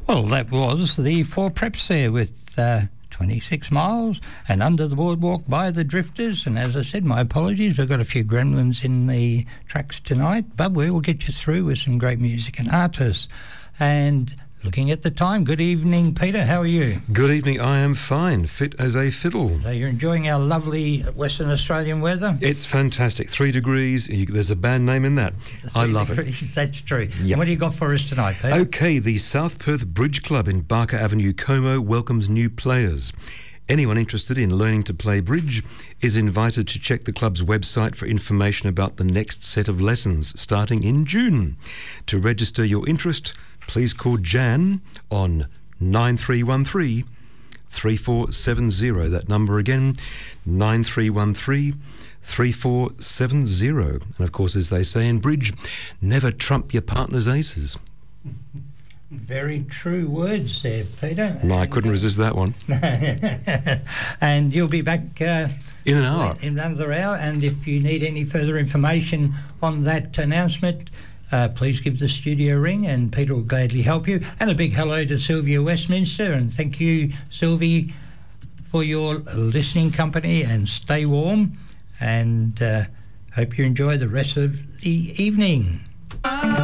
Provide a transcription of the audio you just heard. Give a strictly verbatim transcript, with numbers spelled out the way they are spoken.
Well, that was the four preps there with uh, twenty-six miles and Under the Boardwalk by the Drifters. And as I said, my apologies, we've got a few gremlins in the tracks tonight, but we will get you through with some great music and artists. And looking at the time, good evening, Peter, how are you? Good evening, I am fine, fit as a fiddle. So you're enjoying our lovely Western Australian weather? It's fantastic, three degrees, you, there's a band name in that. I love degrees, it. That's true. Yep. And what do you got for us tonight, Peter? Okay, the South Perth Bridge Club in Barker Avenue, Como welcomes new players. Anyone interested in learning to play bridge is invited to check the club's website for information about the next set of lessons starting in June. To register your interest, please call Jan on nine three one three, three four seven zero. That number again, nine three one three, three four seven zero. And of course, as they say in bridge, never trump your partner's aces. Very true words there, Peter. No, I couldn't resist that one. And you'll be back uh, in an hour. In another hour. And if you need any further information on that announcement, uh, please give the studio a ring and Peter will gladly help you. And a big hello to Sylvia Westminster. And thank you, Sylvie, for your listening company, and stay warm. And uh, hope you enjoy the rest of the evening.